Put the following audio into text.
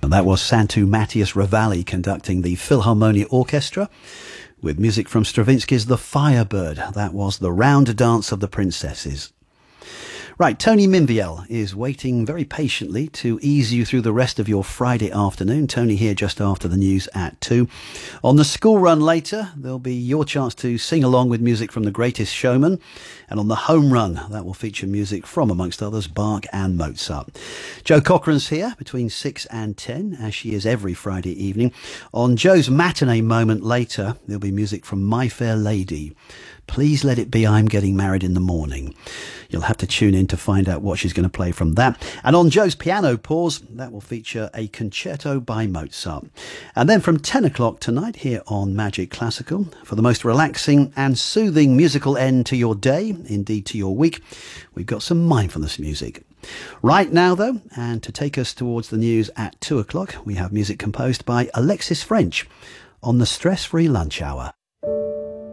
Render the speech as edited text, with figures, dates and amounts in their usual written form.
And that was Santu Matthias Ravalli conducting the Philharmonia Orchestra with music from Stravinsky's The Firebird. That was The Round Dance of the Princesses. Right, Tony Minviel is waiting very patiently to ease you through the rest of your Friday afternoon. Tony here just after the news at 2. On the school run later, there'll be your chance to sing along with music from The Greatest Showman. And on the home run, that will feature music from, amongst others, Bach and Mozart. Jo Cochrane's here between 6 and 10, as she is every Friday evening. On Jo's matinee moment later, there'll be music from My Fair Lady. Please Let It Be I'm Getting Married in the Morning. You'll have to tune in to find out what she's going to play from that. And on Jo's piano pause, that will feature a concerto by Mozart. And then from 10 o'clock tonight here on Magic Classical, for the most relaxing and soothing musical end to your day, indeed to your week, we've got some mindfulness music. Right now, though, and to take us towards the news at 2 o'clock, we have music composed by Alexis French on the Stress-Free Lunch Hour.